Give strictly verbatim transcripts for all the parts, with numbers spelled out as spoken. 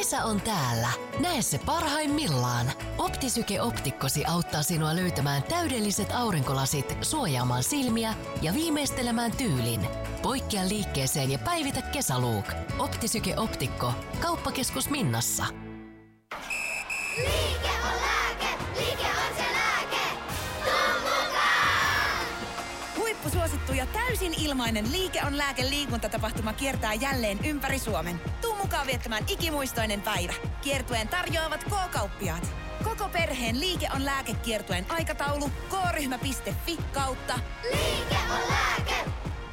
Kesä on täällä. Näe se parhaimmillaan. Optisyke optikkosi auttaa sinua löytämään täydelliset aurinkolasit suojaamaan silmiä ja viimeistelemään tyylin. Poikkea liikkeeseen ja päivitä kesälook. Optisyke optikko. Kauppakeskus Minnassa. Liike on lääke, liike on se lääke. Tuu mukaan! Huippusuosittu ja täysin ilmainen Liike on lääke -liikuntatapahtuma kiertää jälleen ympäri Suomen. Tuu mukaan viettämään ikimuistoinen päivä. Kiertueen tarjoavat K-kauppiaat. Koko perheen Liike on lääke -kiertueen aikataulu k-ryhmä piste fi kautta Liike on lääke.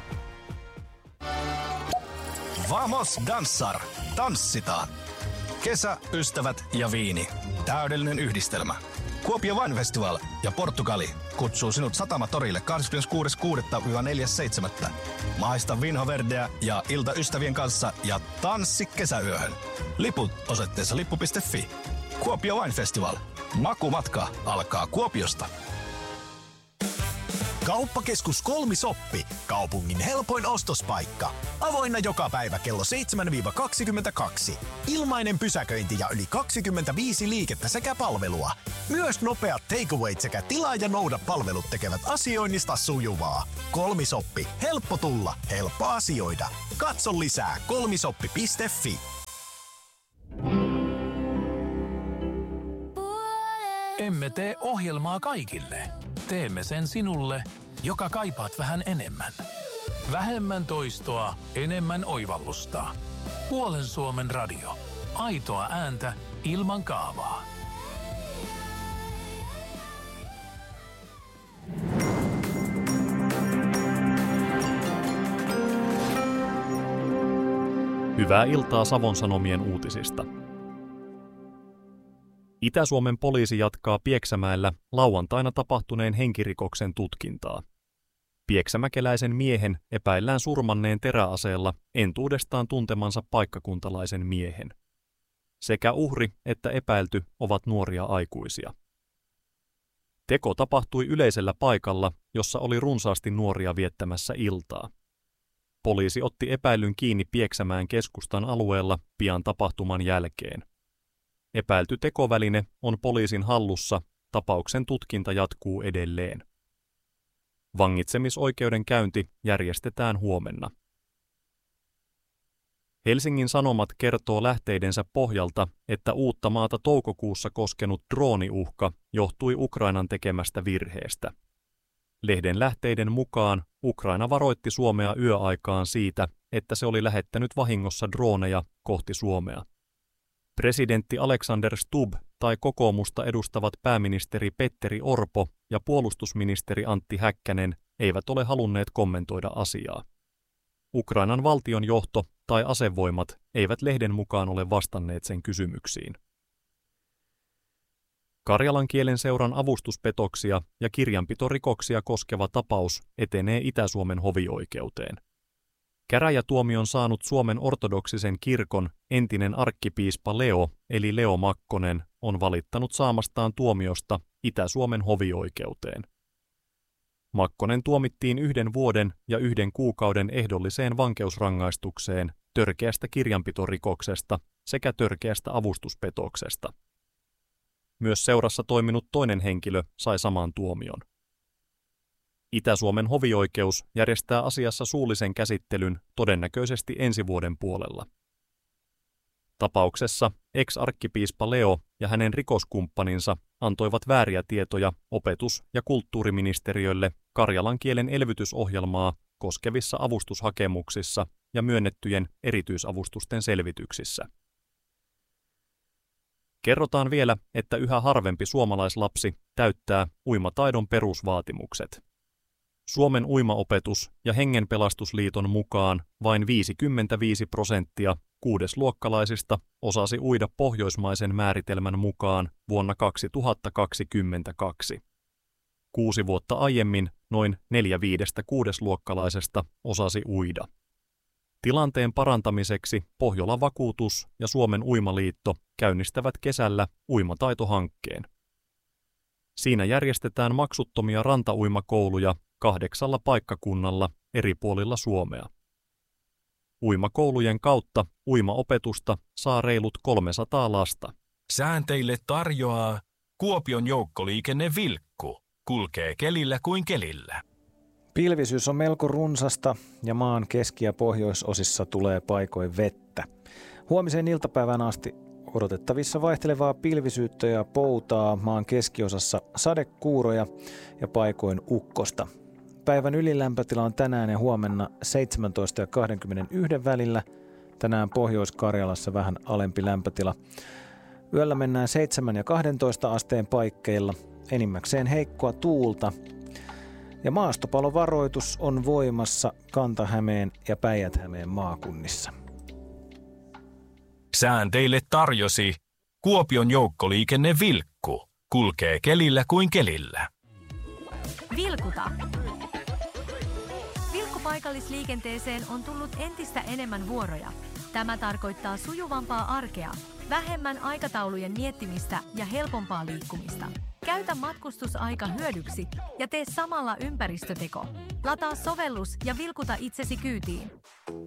Vamos Dansar! Tanssitaan! Kesä, ystävät ja viini. Täydellinen yhdistelmä. Kuopio Wine Festival ja Portugali kutsuu sinut Satamatorille kahdeskymmeneskuudes kuudetta neljäs seitsemättä Maista Vinho Verdeä ja ilta ystävien kanssa ja tanssi kesäyöhön. Liput osoitteessa lippu piste fi. Kuopio Wine Festival. Makumatka alkaa Kuopiosta. Kauppakeskus Kolmisoppi. Kaupungin helpoin ostospaikka. Avoinna joka päivä kello seitsemän kaksikymmentäkaksi. Ilmainen pysäköinti ja yli kaksikymmentäviisi liikettä sekä palvelua. Myös nopeat takeawayt sekä tilaa ja nouda palvelut tekevät asioinnista sujuvaa. Kolmisoppi. Helppo tulla, helppo asioida. Katso lisää kolmisoppi piste fi. Emme tee ohjelmaa kaikille. Teemme sen sinulle, joka kaipaat vähän enemmän. Vähemmän toistoa, enemmän oivallusta. Puolen Suomen radio. Aitoa ääntä ilman kaavaa. Hyvää iltaa Savon Sanomien uutisista. Itä-Suomen poliisi jatkaa Pieksämäellä lauantaina tapahtuneen henkirikoksen tutkintaa. Pieksämäkeläisen miehen epäillään surmanneen teräaseella entuudestaan tuntemansa paikkakuntalaisen miehen. Sekä uhri että epäilty ovat nuoria aikuisia. Teko tapahtui yleisellä paikalla, jossa oli runsaasti nuoria viettämässä iltaa. Poliisi otti epäillyn kiinni Pieksämään keskustan alueella pian tapahtuman jälkeen. Epäilty tekoväline on poliisin hallussa, tapauksen tutkinta jatkuu edelleen. Vangitsemisoikeudenkäynti järjestetään huomenna. Helsingin Sanomat kertoo lähteidensä pohjalta, että Uuttamaata toukokuussa koskenut drooniuhka johtui Ukrainan tekemästä virheestä. Lehden lähteiden mukaan Ukraina varoitti Suomea yöaikaan siitä, että se oli lähettänyt vahingossa drooneja kohti Suomea. Presidentti Alexander Stubb tai kokoomusta edustavat pääministeri Petteri Orpo ja puolustusministeri Antti Häkkänen eivät ole halunneet kommentoida asiaa. Ukrainan valtion johto tai asevoimat eivät lehden mukaan ole vastanneet sen kysymyksiin. Karjalan kielen seuran avustuspetoksia ja kirjanpitorikoksia koskeva tapaus etenee Itä-Suomen hovioikeuteen. Käräjätuomion saanut Suomen ortodoksisen kirkon entinen arkkipiispa Leo eli Leo Makkonen on valittanut saamastaan tuomiosta Itä-Suomen hovioikeuteen. Makkonen tuomittiin yhden vuoden ja yhden kuukauden ehdolliseen vankeusrangaistukseen törkeästä kirjanpitorikoksesta sekä törkeästä avustuspetoksesta. Myös seurassa toiminut toinen henkilö sai saman tuomion. Itä-Suomen hovioikeus järjestää asiassa suullisen käsittelyn todennäköisesti ensi vuoden puolella. Tapauksessa ex-arkkipiispa Leo ja hänen rikoskumppaninsa antoivat vääriä tietoja opetus- ja kulttuuriministeriölle karjalan kielen elvytysohjelmaa koskevissa avustushakemuksissa ja myönnettyjen erityisavustusten selvityksissä. Kerrotaan vielä, että yhä harvempi suomalaislapsi täyttää uimataidon perusvaatimukset. Suomen uimaopetus- ja Hengenpelastusliiton mukaan vain viisikymmentäviisi prosenttia kuudesluokkalaisista osasi uida pohjoismaisen määritelmän mukaan vuonna kaksituhattakaksikymmentäkaksi. Kuusi vuotta aiemmin noin neljä viidestä kuudesluokkalaisesta osasi uida. Tilanteen parantamiseksi Pohjolan vakuutus ja Suomen uimaliitto käynnistävät kesällä uimataitohankkeen. Siinä järjestetään maksuttomia rantauimakouluja kahdeksalla paikkakunnalla eri puolilla Suomea. Uimakoulujen kautta uimaopetusta saa reilut kolmesataa lasta. Sään teille tarjoaa Kuopion joukkoliikenne Vilkku. Kulkee kelillä kuin kelillä. Pilvisyys on melko runsasta ja maan keski- ja pohjoisosissa tulee paikoin vettä. Huomiseen iltapäivään asti odotettavissa vaihtelevaa pilvisyyttä ja poutaa, maan keskiosassa sadekuuroja ja paikoin ukkosta. Päivän ylilämpötila on tänään ja huomenna seitsemäntoista ja kaksikymmentäyksi välillä. Tänään Pohjois-Karjalassa vähän alempi lämpötila. Yöllä mennään seitsemän ja kahdentoista asteen paikkeilla, enimmäkseen heikkoa tuulta. Ja maastopalovaroitus on voimassa Kanta-Hämeen ja Päijät-Hämeen maakunnissa. Sään teille tarjosi Kuopion joukkoliikenne Vilkku. Kulkee kelillä kuin kelillä. Vilkuta. Vilkkupaikallisliikenteeseen on tullut entistä enemmän vuoroja. Tämä tarkoittaa sujuvampaa arkea, vähemmän aikataulujen miettimistä ja helpompaa liikkumista. Käytä matkustusaika hyödyksi ja tee samalla ympäristöteko. Lataa sovellus ja vilkuta itsesi kyytiin.